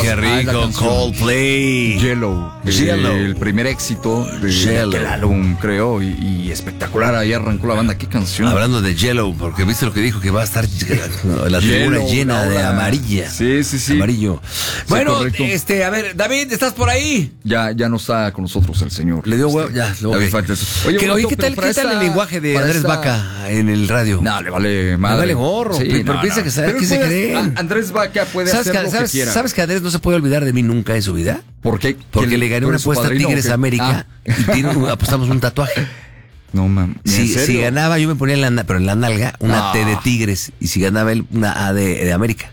qué rico, Coldplay. Yellow. El primer éxito de aquel álbum, creo, y espectacular. Ahí arrancó la banda. ¿Qué canción? Hablando de Yellow, porque viste lo que dijo, que va a estar la tribuna llena de amarilla. Sí. Amarillo. Bueno, sí, a ver, David, ¿estás por ahí? Ya no está con nosotros el señor. Le dio huevo, ya. David Faltes. Oye, ¿qué tal el lenguaje de Andrés Vaca en el radio? No, le vale madre. Le vale gorro, sí, pero piensa que sabe que se cree. Andrés Vaca puede hacer lo que quiera. ¿Sabes que Andrés no se puede olvidar de mí nunca en su vida? ¿Por qué? Porque le gané una apuesta a Tigres América y apostamos un tatuaje. No, mames. Si ganaba, yo me ponía en la nalga una T de Tigres, y si ganaba él, una A de América.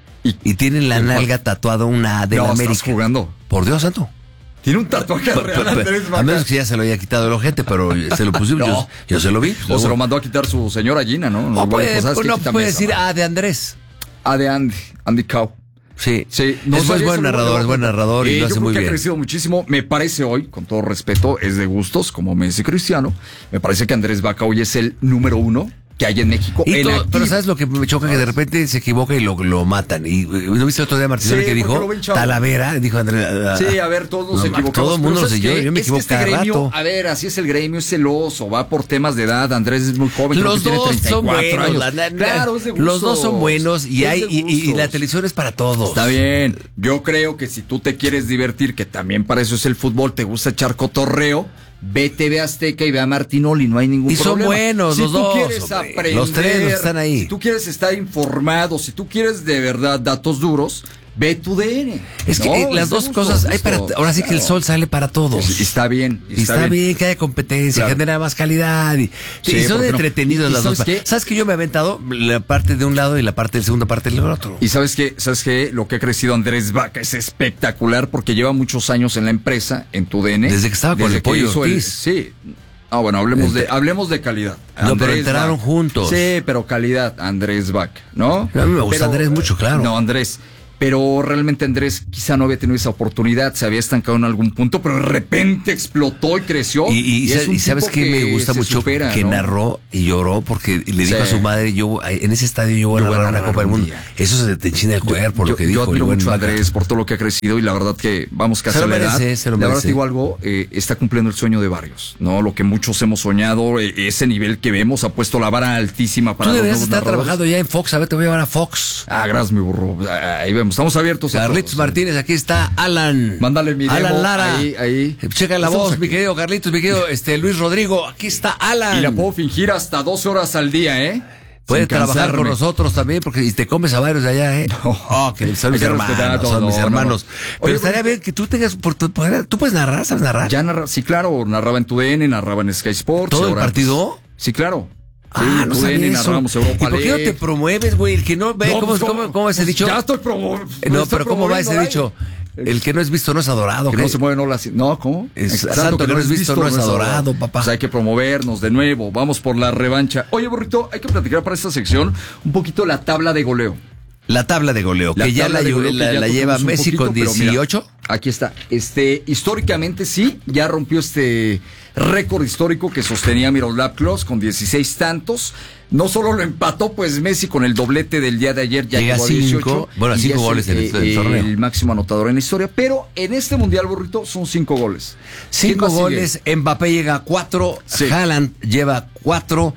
Y tiene en la nalga tatuado una A de América. ¿Estás jugando? Por Dios santo. Tiene un tatuaje real Andrés Vaca. A menos que ya se lo haya quitado el ojete, pero se lo pusimos. Yo se lo vi. O se lo mandó a quitar su señora Gina, ¿no? No puede decir A de Andrés. A de Andy Cow. Sí. No es buen narrador y lo hace muy bien. Ha crecido muchísimo. Me parece hoy, con todo respeto, es de gustos, como Messi Cristiano. Me parece que Andrés Vaca hoy es el número 1 que hay en México. Pero ¿sabes lo que me choca? Que de repente se equivoca y lo matan. Y ¿no viste el otro día Martinoli que dijo? Talavera, dijo Andrés. Sí, a ver, todos nos equivocamos. Todo el mundo yo me equivoco cada rato. A ver, así es el gremio, es celoso, va por temas de edad. Andrés es muy joven. Los dos son buenos. Claro, es de gustos. Los dos son buenos y la televisión es para todos. Está bien. Yo creo que si tú te quieres divertir, que también para eso es el fútbol, te gusta echar cotorreo, ve TV Azteca y ve a Martinoli, no hay ningún problema. Y son buenos los dos. Si tú quieres aprender, los tres están ahí. Si tú quieres estar informado, si tú quieres de verdad datos duros, ve tu DN. Es que las dos cosas hay para. Ahora sí que el sol sale para todos. Está bien. Está bien que haya competencia, genera más calidad. Y son entretenidos las dos. ¿Sabes que yo me he aventado la parte de un lado y la segunda parte del otro? Y ¿sabes qué? Lo que ha crecido Andrés Vaca es espectacular porque lleva muchos años en la empresa, en tu DN. Desde que estaba con el Pollo Ortiz. Sí. Bueno, hablemos de calidad. No, pero entraron juntos. Sí, pero calidad, Andrés Vaca, ¿no? A mí me gusta Andrés mucho, claro. No, Andrés. Pero realmente Andrés quizá no había tenido esa oportunidad, se había estancado en algún punto, pero de repente explotó y creció. Y sabes que me gusta mucho que narró y lloró porque le dijo a su madre, en ese estadio yo voy a narrar una Copa del Mundo. Eso se te enchina el cuerpo, lo que dijo. Yo admiro mucho a Andrés por todo lo que ha crecido y la verdad que vamos casi a la edad. La verdad te digo algo, está cumpliendo el sueño de varios, ¿no? Lo que muchos hemos soñado, ese nivel que vemos, ha puesto la vara altísima para los nuevos narradores. Tú deberías estar trabajando ya en Fox, a ver, te voy a llevar a Fox. Gracias, mi burro. Ahí vemos. Estamos abiertos. Carlitos Martínez, aquí está Alan. Mándale mi demo. Alan Lara. Ahí. Checa la voz, mi querido Carlitos, mi querido Luis Rodrigo. Aquí está Alan. Y la puedo fingir hasta 12 horas al día, ¿eh? Puede trabajar con nosotros también, porque te comes a varios de allá, ¿eh? Que son mis hermanos. Pero oye, estaría bien que tú tengas. ¿Tú puedes narrar? ¿Sabes narrar? Sí, claro. Narraba en TUDN, narraba en Sky Sports. ¿Todo el partido? Sí, claro. No sabía eso. ¿Y por qué no te promueves, güey? El que no ve, ¿cómo es ese dicho? Ya estoy promoviendo. No, pero ¿cómo va ese dicho? El que no es visto no es adorado. Que no se mueve, no, ¿cómo? Santo que no es visto no es adorado, papá. Pues hay que promovernos de nuevo, vamos por la revancha. Oye, burrito, hay que platicar para esta sección un poquito la tabla de goleo. La tabla de goleo, que ya la lleva Messi con 18. Mira, aquí está. Históricamente sí, ya rompió este récord histórico que sostenía Miroslav Klose con 16 tantos. No solo lo empató, pues Messi con el doblete del día de ayer ya llegó a 18. Bueno, 5 goles en el torneo. El máximo anotador en la historia, pero en este mundial, burrito, son 5 goles. 5 goles, Mbappé llega a 4, Haaland lleva 4,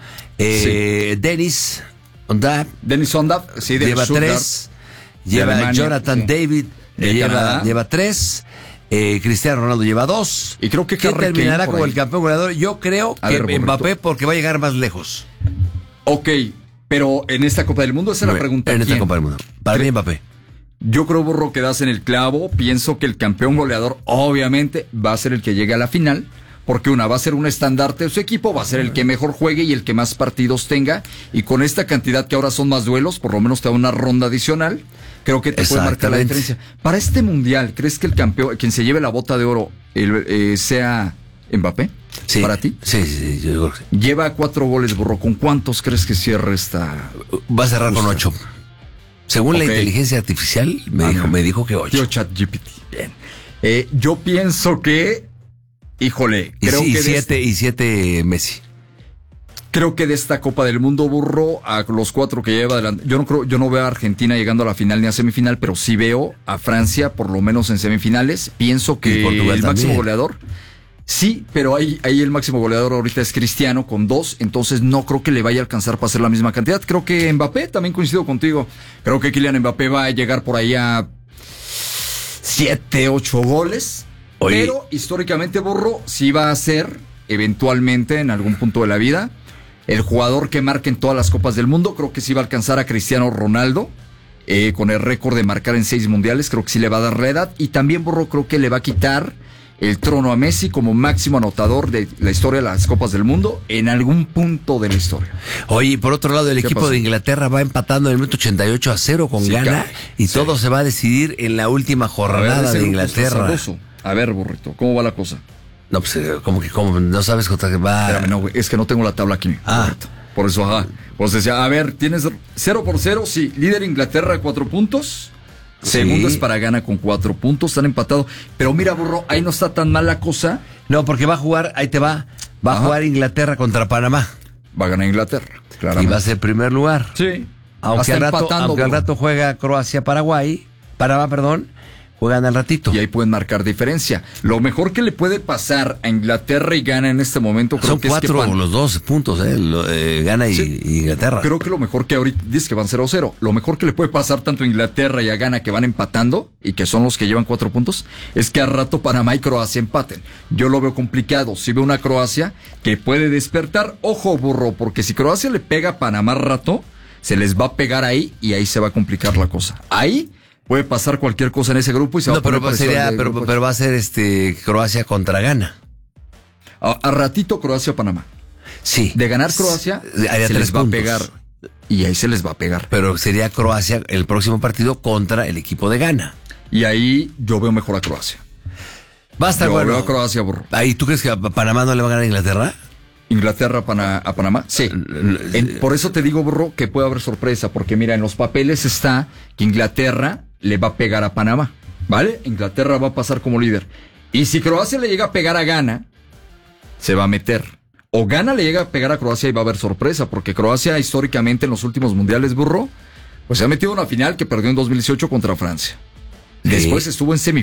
Dennis Ondav, sí, lleva 3, lleva Jonathan David, lleva 3. Cristiano Ronaldo lleva 2. Y creo que ¿quién terminará como el campeón goleador? Yo creo que Mbappé, porque va a llegar más lejos. Ok, pero en esta Copa del Mundo, esa es la pregunta. En esta Copa del Mundo. Para mí, Mbappé. Yo creo, burro, que das en el clavo. Pienso que el campeón goleador, obviamente, va a ser el que llegue a la final. Porque va a ser un estandarte de su equipo, va a ser el que mejor juegue y el que más partidos tenga. Y con esta cantidad que ahora son más duelos, por lo menos te da una ronda adicional. Creo que te puede marcar la diferencia. Para este mundial, ¿crees que el campeón, quien se lleve la bota de oro, sea Mbappé? Sí. ¿Para ti? Sí, yo creo que sí. Lleva 4 goles, burro. ¿Con cuántos crees que cierre esta? Va a cerrar con 8. Según la inteligencia artificial, me dijo que 8. Yo ChatGPT. Bien. Yo pienso que, híjole, creo que 7 Messi. Creo que de esta Copa del Mundo, burro, a los 4 que lleva adelante, yo no veo a Argentina llegando a la final ni a semifinal, pero sí veo a Francia por lo menos en semifinales. Pienso que el máximo goleador, sí, pero ahí el máximo goleador ahorita es Cristiano con 2, entonces no creo que le vaya a alcanzar para hacer la misma cantidad. Creo que Mbappé, también coincido contigo, creo que Kylian Mbappé va a llegar por ahí a 7, 8 goles. Oye. Pero históricamente, burro, sí va a ser eventualmente en algún punto de la vida el jugador que marque en todas las Copas del Mundo. Creo que sí va a alcanzar a Cristiano Ronaldo con el récord de marcar en 6 mundiales. Creo que sí le va a dar la edad. Y también, burro, creo que le va a quitar el trono a Messi como máximo anotador de la historia de las Copas del Mundo en algún punto de la historia. Oye, por otro lado, el equipo pasó? De Inglaterra va empatando en el minuto 88-0 con Ghana, y todo se va a decidir en la última jornada de Inglaterra. A ver, burrito, ¿cómo va la cosa? No, pues, como no sabes contra qué va. Espérame, no, güey, es que no tengo la tabla aquí. Burrito. Por eso, ajá. Pues decía, a ver, tienes 0-0, sí. Líder Inglaterra, 4 puntos. Segundo es para Ghana con 4 puntos. Están empatados. Pero mira, burro, ahí no está tan mal la cosa. No, porque va a jugar, ahí te va. Va a jugar Inglaterra contra Panamá. Va a ganar Inglaterra, claramente. Y va a ser primer lugar. Sí. Aunque al rato juega Croacia-Paraguay. Panamá, perdón. Juegan al ratito. Y ahí pueden marcar diferencia. Lo mejor que le puede pasar a Inglaterra y Ghana en este momento, creo que 4 es que los 12 puntos, Ghana y Inglaterra. Creo que lo mejor que ahorita, dice que van 0-0, lo mejor que le puede pasar tanto a Inglaterra y a Ghana, que van empatando, y que son los que llevan 4 puntos, es que al rato Panamá y Croacia empaten. Yo lo veo complicado. Si veo una Croacia que puede despertar, ojo, burro, porque si Croacia le pega a Panamá al rato, se les va a pegar ahí, y ahí se va a complicar la cosa. Ahí puede pasar cualquier cosa en ese grupo y se va a poner pero va a ser Croacia contra Ghana. A ratito Croacia-Panamá. Sí. De ganar Croacia, se les va a pegar. Y ahí se les va a pegar. Pero sería Croacia el próximo partido contra el equipo de Ghana. Y ahí yo veo mejor a Croacia. Basta, bueno. Yo veo a Croacia, burro. Ahí, ¿tú crees que a Panamá no le va a ganar a Inglaterra? ¿Inglaterra a Panamá? Sí. Por eso te digo, burro, que puede haber sorpresa. Porque mira, en los papeles está que Inglaterra le va a pegar a Panamá, ¿vale? Inglaterra va a pasar como líder. Y si Croacia le llega a pegar a Ghana, se va a meter. O Ghana le llega a pegar a Croacia y va a haber sorpresa, porque Croacia históricamente en los últimos mundiales, burro, pues se ha metido en una final que perdió en 2018 contra Francia. Sí. Después estuvo en semifinal.